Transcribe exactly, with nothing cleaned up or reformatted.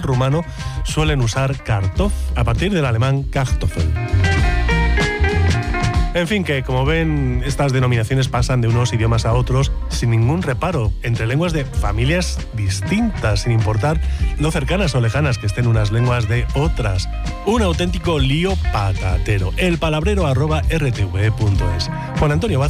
rumano suelen usar Kartoff, a partir del alemán Kartoffel. En fin, que como ven, estas denominaciones pasan de unos idiomas a otros sin ningún reparo, entre lenguas de familias distintas, sin importar lo cercanas o lejanas que estén unas lenguas de otras. Un auténtico lío patatero. El palabrero arroba r t v punto es. Juan Antonio Vázquez.